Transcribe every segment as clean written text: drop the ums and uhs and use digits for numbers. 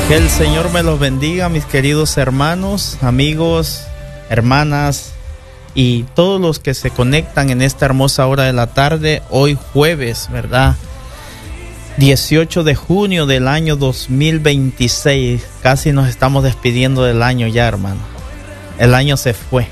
Que el Señor me los bendiga, mis queridos hermanos, amigos, hermanas y todos los que se conectan en esta hermosa hora de la tarde, hoy jueves, ¿verdad? 18 de junio del año 2026, casi nos estamos despidiendo del año ya, hermano. El año se fue,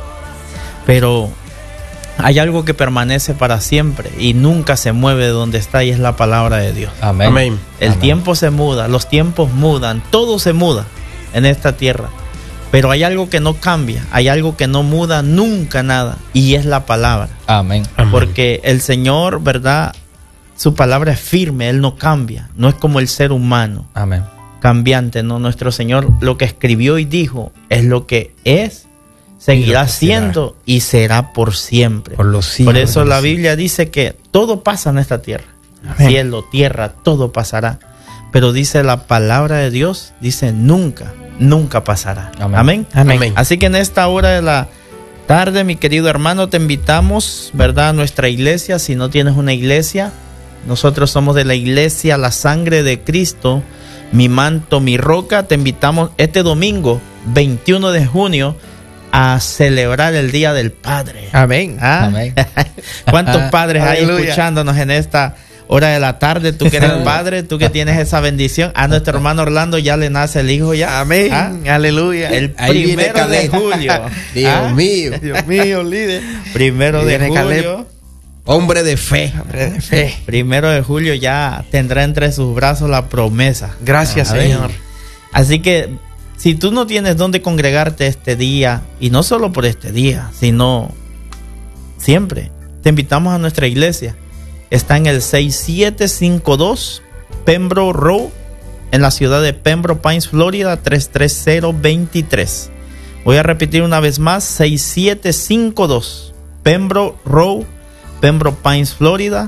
pero hay algo que permanece para siempre y nunca se mueve de donde está, y es la palabra de Dios. Amén. Amén. El tiempo se muda, los tiempos mudan, todo se muda en esta tierra. Pero hay algo que no cambia, hay algo que no muda nunca nada, y es la palabra. Amén. Porque el Señor, ¿verdad? Su palabra es firme, Él no cambia. No es como el ser humano. Amén. Cambiante, ¿no? Nuestro Señor lo que escribió y dijo es lo que es, seguirá siendo y será por siempre. Por los siglos. Por eso la Biblia dice que todo pasa en esta tierra. Amén. Cielo, tierra, todo pasará. Pero dice la palabra de Dios, dice nunca, nunca pasará. Amén. Amén. Amén. Así que en esta hora de la tarde, mi querido hermano, te invitamos, ¿verdad?, a nuestra iglesia. Si no tienes una iglesia, nosotros somos de la iglesia La Sangre de Cristo, Mi Manto, Mi Roca. Te invitamos este domingo, 21 de junio, a celebrar el Día del Padre. Amén. ¿Ah? Amén. ¿Cuántos padres hay Aleluya. escuchándonos en esta hora de la tarde? Tú que eres padre, tú que tienes esa bendición. A nuestro hermano Orlando ya le nace el hijo ya. Amén. ¿Ah? Aleluya. El Ahí viene 1 de Caleb. julio. Dios ¿Ah? mío. Dios mío, líder. 1 de Viene Caleb. julio. Hombre de fe. Hombre de fe. 1 de julio ya tendrá entre sus brazos la promesa. Gracias, Amén. Señor. Así que si tú no tienes dónde congregarte este día, y no solo por este día, sino siempre, te invitamos a nuestra iglesia. Está en el 6752 Pembroke Road, en la ciudad de Pembroke Pines, Florida, 33023. Voy a repetir una vez más: 6752 Pembroke Road, Pembroke Pines, Florida,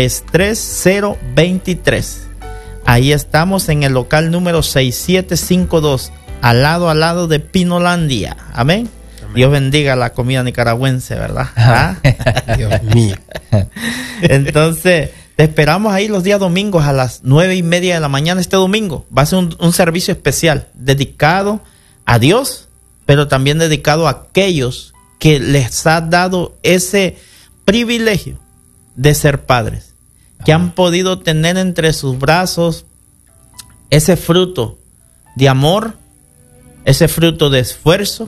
33023. Ahí estamos en el local número 6752, al lado de Pinolandia. Amén. Dios bendiga la comida nicaragüense, ¿verdad? ¿Ah? Dios mío. Entonces, te esperamos ahí los días domingos a las 9:30 de la mañana. Este domingo va a ser un servicio especial dedicado a Dios, pero también dedicado a aquellos que les ha dado ese privilegio de ser padres, que han podido tener entre sus brazos ese fruto de amor, ese fruto de esfuerzo,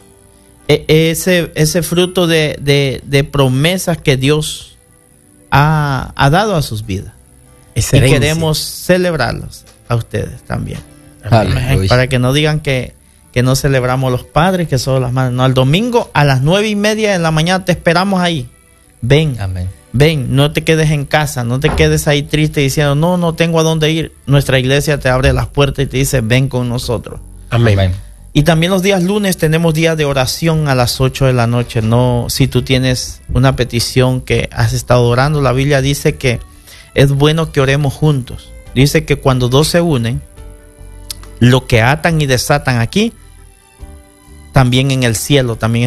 ese fruto de promesas que Dios ha dado a sus vidas. Y queremos celebrarlos a ustedes también. Aleluya. Para que no digan que no celebramos los padres, que solo las madres. No, el domingo a las 9:30 de la mañana te esperamos ahí. Ven. Amén. Ven, no te quedes en casa, no te quedes ahí triste diciendo, no tengo a dónde ir. Nuestra iglesia te abre las puertas y te dice, ven con nosotros. Amén. Y también los días lunes tenemos día de oración a las 8 de la noche. No, si tú tienes una petición que has estado orando, la Biblia dice que es bueno que oremos juntos. Dice que cuando dos se unen, lo que atan y desatan aquí, también en el cielo, también